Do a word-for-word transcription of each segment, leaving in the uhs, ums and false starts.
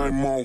Mo.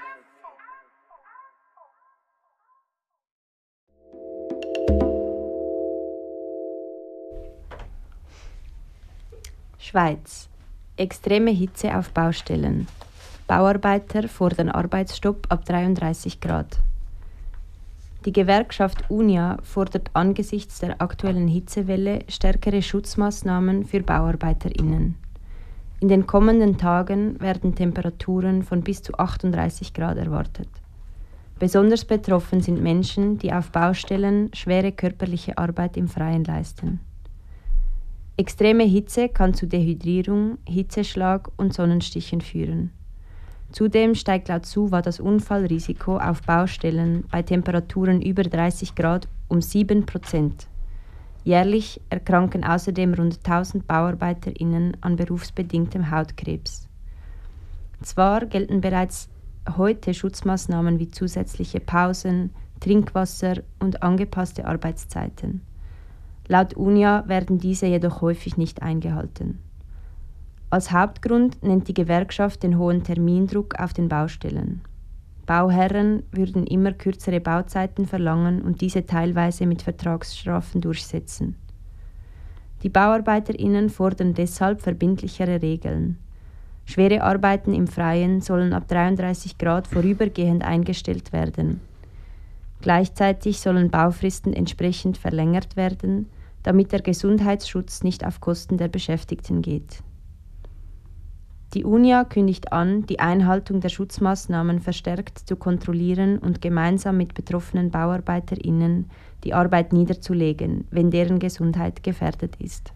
Schweiz. Extreme Hitze auf Baustellen. Bauarbeiter fordern Arbeitsstopp ab dreiunddreißig Grad. Die Gewerkschaft Unia fordert angesichts der aktuellen Hitzewelle stärkere Schutzmaßnahmen für BauarbeiterInnen. In den kommenden Tagen werden Temperaturen von bis zu achtunddreißig Grad erwartet. Besonders betroffen sind Menschen, die auf Baustellen schwere körperliche Arbeit im Freien leisten. Extreme Hitze kann zu Dehydrierung, Hitzeschlag und Sonnenstichen führen. Zudem steigt laut SUVA das Unfallrisiko auf Baustellen bei Temperaturen über dreißig Grad um sieben Prozent. Jährlich erkranken außerdem rund tausend BauarbeiterInnen an berufsbedingtem Hautkrebs. Zwar gelten bereits heute Schutzmaßnahmen wie zusätzliche Pausen, Trinkwasser und angepasste Arbeitszeiten. Laut Unia werden diese jedoch häufig nicht eingehalten. Als Hauptgrund nennt die Gewerkschaft den hohen Termindruck auf den Baustellen. Bauherren würden immer kürzere Bauzeiten verlangen und diese teilweise mit Vertragsstrafen durchsetzen. Die BauarbeiterInnen fordern deshalb verbindlichere Regeln. Schwere Arbeiten im Freien sollen ab dreiunddreißig Grad vorübergehend eingestellt werden. Gleichzeitig sollen Baufristen entsprechend verlängert werden, damit der Gesundheitsschutz nicht auf Kosten der Beschäftigten geht. Die Unia kündigt an, die Einhaltung der Schutzmaßnahmen verstärkt zu kontrollieren und gemeinsam mit betroffenen BauarbeiterInnen die Arbeit niederzulegen, wenn deren Gesundheit gefährdet ist.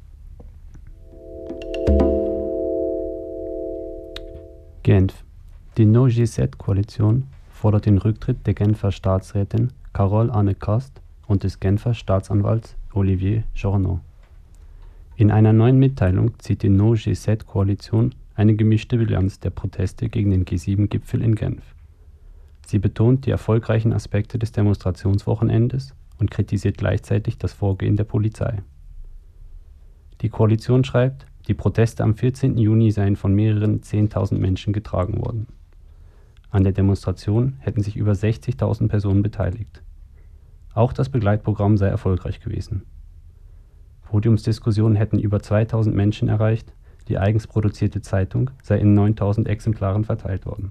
Genf. Die No G sieben Koalition fordert den Rücktritt der Genfer Staatsrätin Carole Anne Cast und des Genfer Staatsanwalts Olivier Journoud. In einer neuen Mitteilung zieht die No G sieben Koalition eine gemischte Bilanz der Proteste gegen den G sieben Gipfel in Genf. Sie betont die erfolgreichen Aspekte des Demonstrationswochenendes und kritisiert gleichzeitig das Vorgehen der Polizei. Die Koalition schreibt, die Proteste am vierzehnten Juni seien von mehreren zehntausend Menschen getragen worden. An der Demonstration hätten sich über sechzigtausend Personen beteiligt. Auch das Begleitprogramm sei erfolgreich gewesen. Podiumsdiskussionen hätten über zweitausend Menschen erreicht, die eigens produzierte Zeitung sei in neuntausend Exemplaren verteilt worden.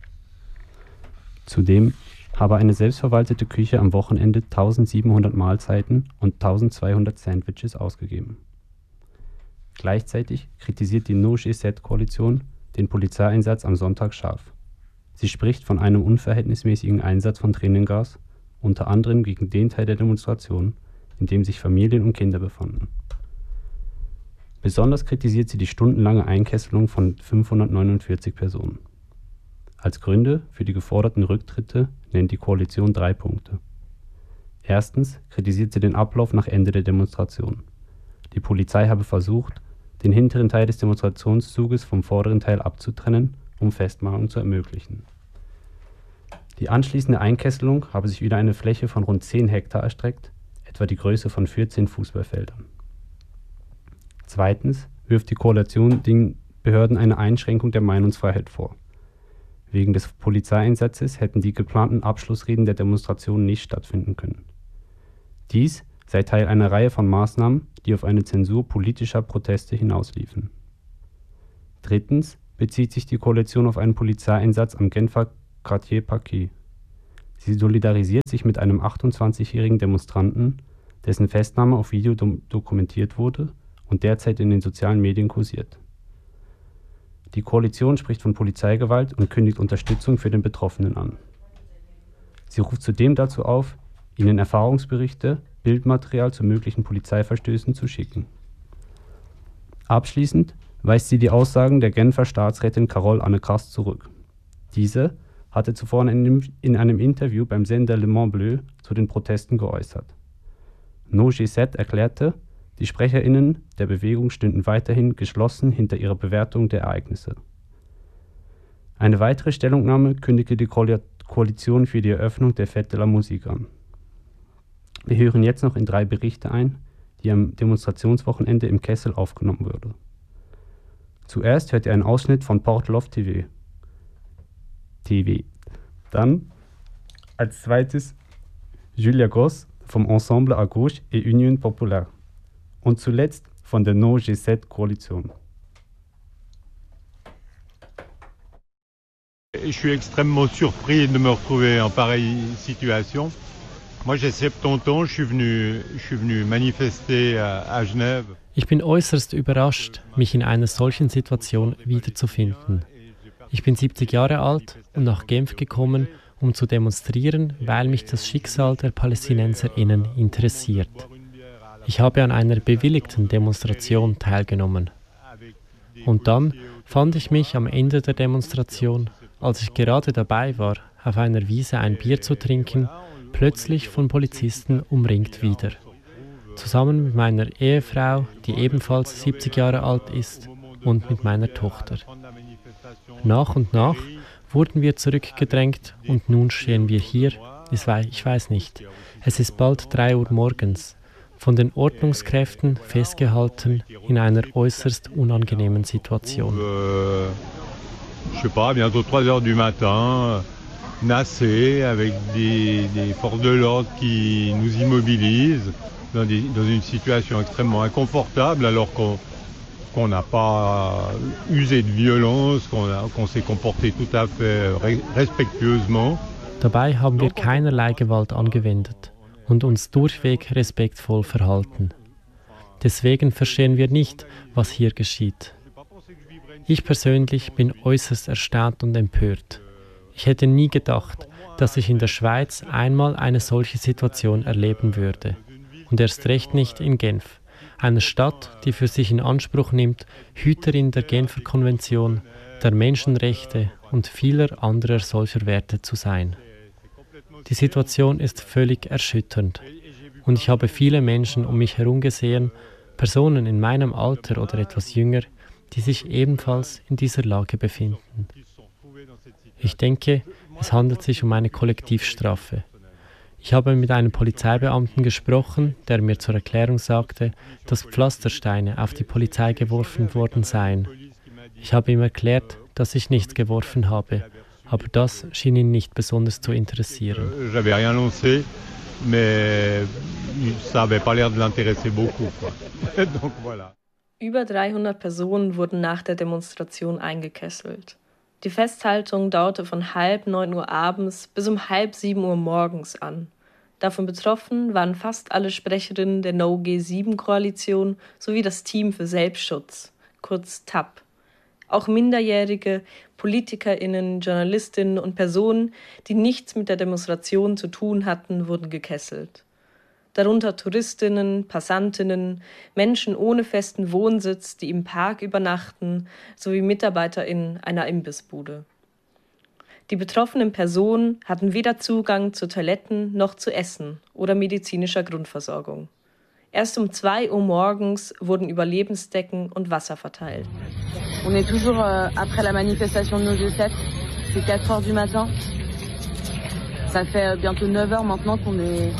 Zudem habe eine selbstverwaltete Küche am Wochenende tausendsiebenhundert Mahlzeiten und eintausendzweihundert Sandwiches ausgegeben. Gleichzeitig kritisiert die No G sieben Koalition den Polizeieinsatz am Sonntag scharf. Sie spricht von einem unverhältnismäßigen Einsatz von Tränengas, unter anderem gegen den Teil der Demonstration, in dem sich Familien und Kinder befanden. Besonders kritisiert sie die stundenlange Einkesselung von fünfhundertneunundvierzig Personen. Als Gründe für die geforderten Rücktritte nennt die Koalition drei Punkte. Erstens kritisiert sie den Ablauf nach Ende der Demonstration. Die Polizei habe versucht, den hinteren Teil des Demonstrationszuges vom vorderen Teil abzutrennen, um Festnahmen zu ermöglichen. Die anschließende Einkesselung habe sich über eine Fläche von rund zehn Hektar erstreckt, etwa die Größe von vierzehn Fußballfeldern. Zweitens wirft die Koalition den Behörden eine Einschränkung der Meinungsfreiheit vor. Wegen des Polizeieinsatzes hätten die geplanten Abschlussreden der Demonstration nicht stattfinden können. Dies sei Teil einer Reihe von Maßnahmen, die auf eine Zensur politischer Proteste hinausliefen. Drittens bezieht sich die Koalition auf einen Polizeieinsatz am Genfer Quartier Paquet. Sie solidarisiert sich mit einem achtundzwanzigjährigen Demonstranten, dessen Festnahme auf Video do- dokumentiert wurde und derzeit in den sozialen Medien kursiert. Die Koalition spricht von Polizeigewalt und kündigt Unterstützung für den Betroffenen an. Sie ruft zudem dazu auf, ihnen Erfahrungsberichte, Bildmaterial zu möglichen Polizeiverstößen zu schicken. Abschließend weist sie die Aussagen der Genfer Staatsrätin Carole Anne Cast zurück. Diese hatte zuvor in einem, in einem Interview beim Sender Le Mans Bleu zu den Protesten geäußert. No G sieben erklärte, die SprecherInnen der Bewegung stünden weiterhin geschlossen hinter ihrer Bewertung der Ereignisse. Eine weitere Stellungnahme kündigte die Koalition für die Eröffnung der Fête de la Musique an. Wir hören jetzt noch in drei Berichte ein, die am Demonstrationswochenende im Kessel aufgenommen wurde. Zuerst hört ihr einen Ausschnitt von Port Love T V. T V. Dann als zweites Julia Gross vom Ensemble à Gauche et Union Populaire. Und zuletzt von der No G sieben Koalition. Je suis extrêmement surpris de me retrouver en pareille situation. Moi j'ai soixante-dix ans, je suis venu, je suis venu manifester à, à Genève. Ich bin äußerst überrascht, mich in einer solchen Situation wiederzufinden. Ich bin siebzig Jahre alt und nach Genf gekommen, um zu demonstrieren, weil mich das Schicksal der PalästinenserInnen interessiert. Ich habe an einer bewilligten Demonstration teilgenommen. Und dann fand ich mich am Ende der Demonstration, als ich gerade dabei war, auf einer Wiese ein Bier zu trinken, plötzlich von Polizisten umringt wieder. Zusammen mit meiner Ehefrau, die ebenfalls siebzig Jahre alt ist, und mit meiner Tochter. Nach und nach wurden wir zurückgedrängt und nun stehen wir hier, ich weiß nicht, es ist bald drei Uhr morgens, von den Ordnungskräften festgehalten in einer äußerst unangenehmen Situation. Je sais pas, bientôt trois heures du matin, nassé, avec des, des forces de l'ordre qui nous immobilisent dans, des, dans une situation extrêmement inconfortable, alors qu'on qu'on n'a pas usé de violence, qu'on qu'on s'est comporté tout à fait respectueusement. Dabei haben wir keinerlei Gewalt angewendet und uns durchweg respektvoll verhalten. Deswegen verstehen wir nicht, was hier geschieht. Ich persönlich bin äußerst erstaunt und empört. Ich hätte nie gedacht, dass ich in der Schweiz einmal eine solche Situation erleben würde. Und erst recht nicht in Genf, einer Stadt, die für sich in Anspruch nimmt, Hüterin der Genfer Konvention, der Menschenrechte und vieler anderer solcher Werte zu sein. Die Situation ist völlig erschütternd. Und ich habe viele Menschen um mich herum gesehen, Personen in meinem Alter oder etwas jünger, die sich ebenfalls in dieser Lage befinden. Ich denke, es handelt sich um eine Kollektivstrafe. Ich habe mit einem Polizeibeamten gesprochen, der mir zur Erklärung sagte, dass Pflastersteine auf die Polizei geworfen worden seien. Ich habe ihm erklärt, dass ich nichts geworfen habe, aber das schien ihn nicht besonders zu interessieren. J'avais rien lancé, mais ça avait pas l'air de l'intéresser beaucoup. Donc voilà. Über dreihundert Personen wurden nach der Demonstration eingekesselt. Die Festhaltung dauerte von halb neun Uhr abends bis um halb sieben Uhr morgens an. Davon betroffen waren fast alle Sprecherinnen der No G sieben Koalition sowie das Team für Selbstschutz, kurz T A P. Auch Minderjährige, PolitikerInnen, Journalistinnen und Personen, die nichts mit der Demonstration zu tun hatten, wurden gekesselt. Darunter Touristinnen, Passantinnen, Menschen ohne festen Wohnsitz, die im Park übernachten, sowie MitarbeiterInnen einer Imbissbude. Die betroffenen Personen hatten weder Zugang zu Toiletten noch zu Essen oder medizinischer Grundversorgung. Erst um zwei Uhr morgens wurden Überlebensdecken und Wasser verteilt. On est toujours euh, après la manifestation de No G sieben, c'est quatre heures du matin. Ça fait bientôt neuf heures maintenant qu'on est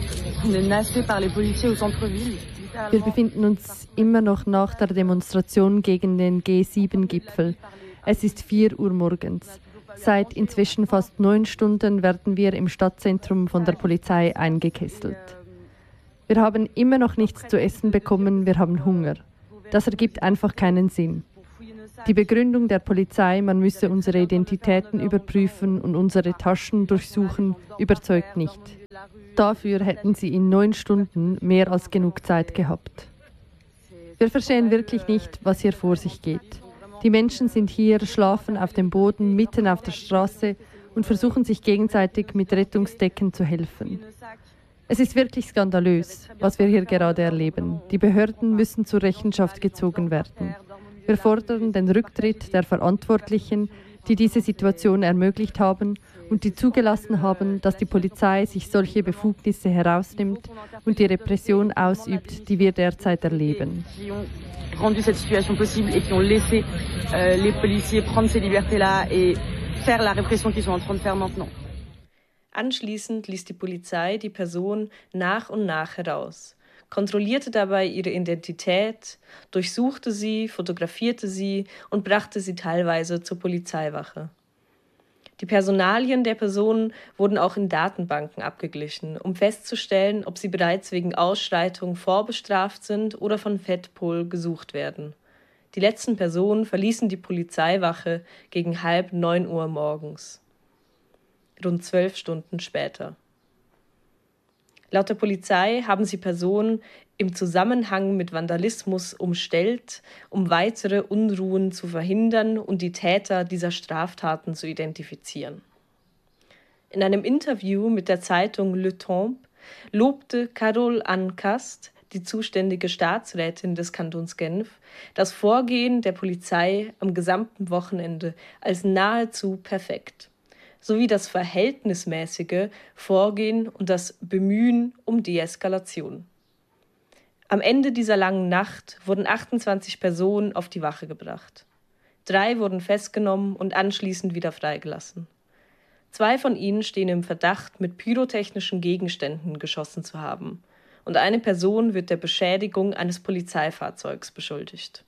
Wir befinden uns immer noch nach der Demonstration gegen den G sieben Gipfel. Es ist vier Uhr morgens. Seit inzwischen fast neun Stunden werden wir im Stadtzentrum von der Polizei eingekesselt. Wir haben immer noch nichts zu essen bekommen, wir haben Hunger. Das ergibt einfach keinen Sinn. Die Begründung der Polizei, man müsse unsere Identitäten überprüfen und unsere Taschen durchsuchen, überzeugt nicht. Dafür hätten sie in neun Stunden mehr als genug Zeit gehabt. Wir verstehen wirklich nicht, was hier vor sich geht. Die Menschen sind hier, schlafen auf dem Boden, mitten auf der Straße und versuchen sich gegenseitig mit Rettungsdecken zu helfen. Es ist wirklich skandalös, was wir hier gerade erleben. Die Behörden müssen zur Rechenschaft gezogen werden. Wir fordern den Rücktritt der Verantwortlichen, die diese Situation ermöglicht haben und die zugelassen haben, dass die Polizei sich solche Befugnisse herausnimmt und die Repression ausübt, die wir derzeit erleben. Rendu cette situation possible et qui ont laissé euh, les policiers prendre ces libertés-là et faire la répression qu'ils sont en train de faire maintenant. Anschließend ließ die Polizei die Person nach und nach heraus, kontrollierte dabei ihre Identität, durchsuchte sie, fotografierte sie und brachte sie teilweise zur Polizeiwache. Die Personalien der Personen wurden auch in Datenbanken abgeglichen, um festzustellen, ob sie bereits wegen Ausschreitung vorbestraft sind oder von FEDPOL gesucht werden. Die letzten Personen verließen die Polizeiwache gegen halb neun Uhr morgens. Rund zwölf Stunden später. Laut der Polizei haben sie Personen im Zusammenhang mit Vandalismus umstellt, um weitere Unruhen zu verhindern und die Täter dieser Straftaten zu identifizieren. In einem Interview mit der Zeitung Le Temps lobte Carole Anne Cast, die zuständige Staatsrätin des Kantons Genf, das Vorgehen der Polizei am gesamten Wochenende als nahezu perfekt, sowie das verhältnismäßige Vorgehen und das Bemühen um Deeskalation. Am Ende dieser langen Nacht wurden achtundzwanzig Personen auf die Wache gebracht. Drei wurden festgenommen und anschließend wieder freigelassen. Zwei von ihnen stehen im Verdacht, mit pyrotechnischen Gegenständen geschossen zu haben, und eine Person wird der Beschädigung eines Polizeifahrzeugs beschuldigt.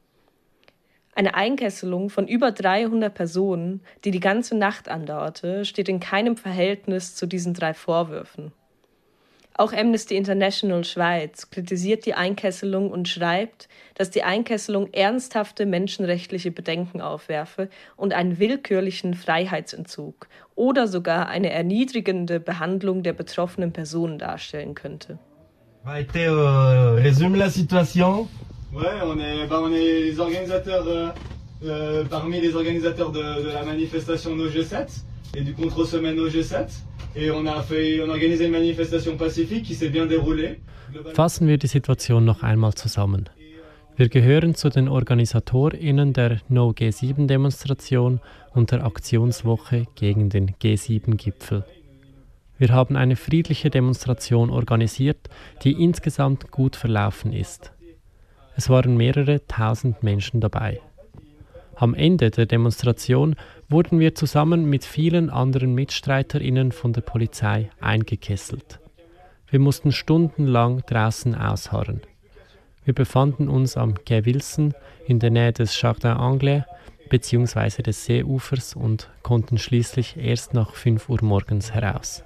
Eine Einkesselung von über dreihundert Personen, die die ganze Nacht andauerte, steht in keinem Verhältnis zu diesen drei Vorwürfen. Auch Amnesty International Schweiz kritisiert die Einkesselung und schreibt, dass die Einkesselung ernsthafte menschenrechtliche Bedenken aufwerfe und einen willkürlichen Freiheitsentzug oder sogar eine erniedrigende Behandlung der betroffenen Personen darstellen könnte. Été, euh, résume la situation. Ouais, on est, bah on est les organisateurs, euh, euh, parmi les organisateurs de, de la manifestation No G sept et du contre-semaine No G sept. Et on a fait, on a organisé une manifestation pacifique qui s'est bien déroulée. Fassen wir die Situation noch einmal zusammen. Wir gehören zu den OrganisatorInnen der No G sieben Demonstration und der Aktionswoche gegen den G sieben Gipfel. Wir haben eine friedliche Demonstration organisiert, die insgesamt gut verlaufen ist. Es waren mehrere tausend Menschen dabei. Am Ende der Demonstration wurden wir zusammen mit vielen anderen MitstreiterInnen von der Polizei eingekesselt. Wir mussten stundenlang draußen ausharren. Wir befanden uns am Quai Wilson in der Nähe des Jardin Anglais bzw. des Seeufers und konnten schließlich erst nach fünf Uhr morgens heraus.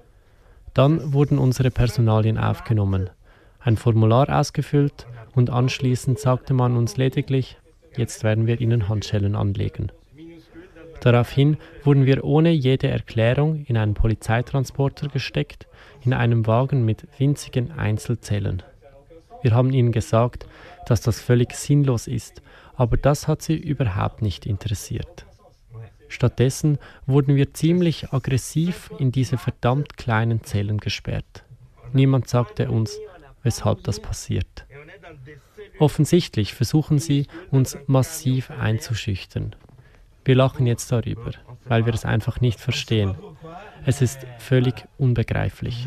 Dann wurden unsere Personalien aufgenommen, ein Formular ausgefüllt und anschließend sagte man uns lediglich, jetzt werden wir Ihnen Handschellen anlegen. Daraufhin wurden wir ohne jede Erklärung in einen Polizeitransporter gesteckt, in einem Wagen mit winzigen Einzelzellen. Wir haben ihnen gesagt, dass das völlig sinnlos ist, aber das hat sie überhaupt nicht interessiert. Stattdessen wurden wir ziemlich aggressiv in diese verdammt kleinen Zellen gesperrt. Niemand sagte uns, weshalb das passiert. Offensichtlich versuchen sie, uns massiv einzuschüchtern. Wir lachen jetzt darüber, weil wir es einfach nicht verstehen. Es ist völlig unbegreiflich.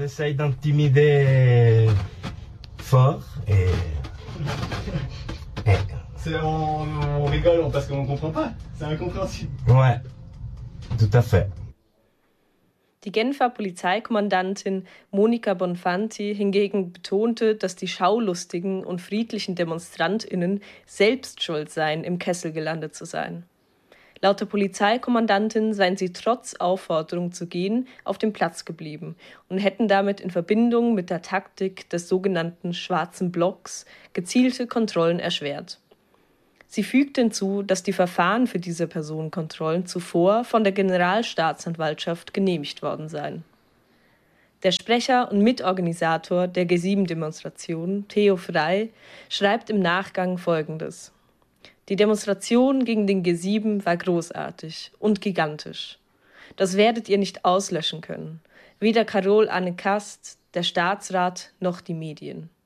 On rigole parce qu'on comprend pas. C'est incompréhensible. Ouais, tout à fait. Die Genfer Polizeikommandantin Monika Bonfanti hingegen betonte, dass die schaulustigen und friedlichen DemonstrantInnen selbst schuld seien, im Kessel gelandet zu sein. Laut der Polizeikommandantin seien sie trotz Aufforderung zu gehen auf dem Platz geblieben und hätten damit in Verbindung mit der Taktik des sogenannten Schwarzen Blocks gezielte Kontrollen erschwert. Sie fügt hinzu, dass die Verfahren für diese Personenkontrollen zuvor von der Generalstaatsanwaltschaft genehmigt worden seien. Der Sprecher und Mitorganisator der G sieben Demonstration, Theo Frey, schreibt im Nachgang Folgendes: Die Demonstration gegen den G sieben war großartig und gigantisch. Das werdet ihr nicht auslöschen können, weder Carole Anne Cast, der Staatsrat noch die Medien.